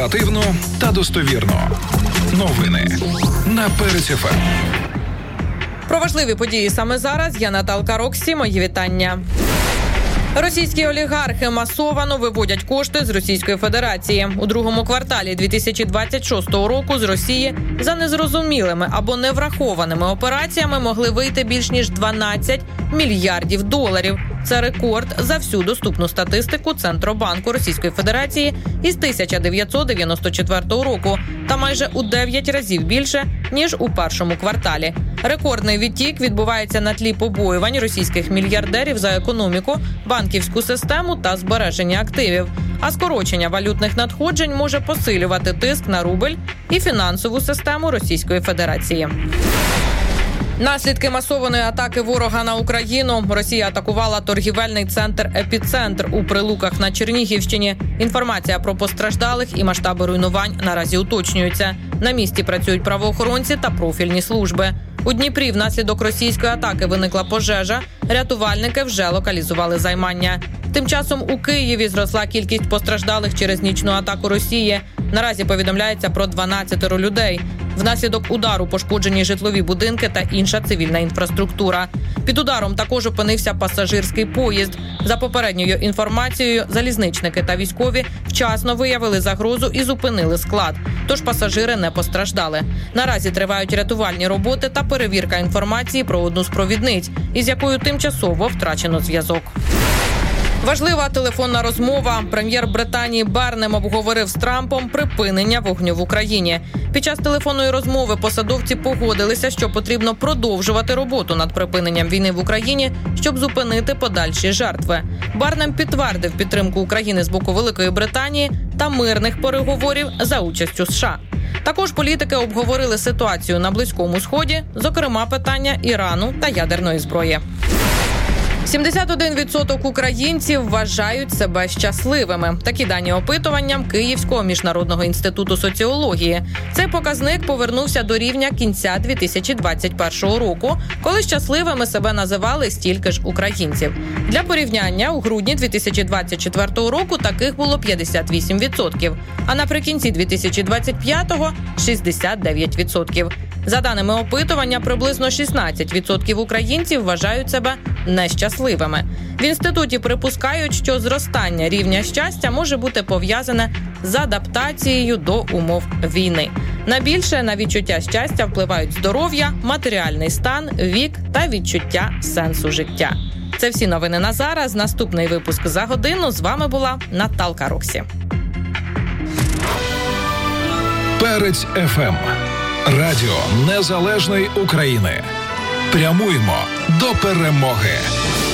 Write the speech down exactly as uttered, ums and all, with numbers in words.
оперативно та достовірно. Новини на Перець еф ем. Про важливі події саме зараз я Наталка Роксі. Мої вітання. Російські олігархи масовано виводять кошти з Російської Федерації. У другому кварталі дві тисячі двадцять шостого року з Росії за незрозумілими або неврахованими операціями могли вийти більш ніж дванадцять мільярдів доларів. Це рекорд за всю доступну статистику Центробанку Російської Федерації із тисяча дев'ятсот дев'яносто четвертого року та майже у дев'ять разів більше, ніж у першому кварталі. Рекордний відтік відбувається на тлі побоювань російських мільярдерів за економіку, банківську систему та збереження активів. А скорочення валютних надходжень може посилювати тиск на рубль і фінансову систему Російської Федерації. Наслідки масованої атаки ворога на Україну. Росія атакувала торгівельний центр «Епіцентр» у Прилуках на Чернігівщині. Інформація про постраждалих і масштаби руйнувань наразі уточнюються. На місці працюють правоохоронці та профільні служби. У Дніпрі внаслідок російської атаки виникла пожежа. Рятувальники вже локалізували займання. Тим часом у Києві зросла кількість постраждалих через нічну атаку Росії. Наразі повідомляється про дванадцять людей. Внаслідок удару пошкоджені житлові будинки та інша цивільна інфраструктура. Під ударом також опинився пасажирський поїзд. За попередньою інформацією, залізничники та військові вчасно виявили загрозу і зупинили склад. Тож пасажири не постраждали. Наразі тривають рятувальні роботи та перевірка інформації про одну з провідниць, із якою тимчасово втрачено зв'язок. Важлива телефонна розмова. Прем'єр Британії Барнем обговорив з Трампом припинення вогню в Україні. Під час телефонної розмови посадовці погодилися, що потрібно продовжувати роботу над припиненням війни в Україні, щоб зупинити подальші жертви. Барнем підтвердив підтримку України з боку Великої Британії та мирних переговорів за участю США. Також політики обговорили ситуацію на Близькому Сході, зокрема питання Ірану та ядерної зброї. сімдесят один відсоток українців вважають себе щасливими. Такі дані опитуванням Київського міжнародного інституту соціології. Цей показник повернувся до рівня кінця дві тисячі двадцять першого року, коли щасливими себе називали стільки ж українців. Для порівняння, у грудні дві тисячі двадцять четвертого року таких було п'ятдесят вісім відсотків, а наприкінці дві тисячі двадцять п'ятого – шістдесят дев'ять відсотків. За даними опитування, приблизно шістнадцять відсотків українців вважають себе нещасливими. В інституті припускають, що зростання рівня щастя може бути пов'язане з адаптацією до умов війни. Найбільше на відчуття щастя впливають здоров'я, матеріальний стан, вік та відчуття сенсу життя. Це всі новини на зараз. Наступний випуск за годину. З вами була Наталка Роксі. Перець еф ем. Радіо Незалежної України. Прямуємо до перемоги.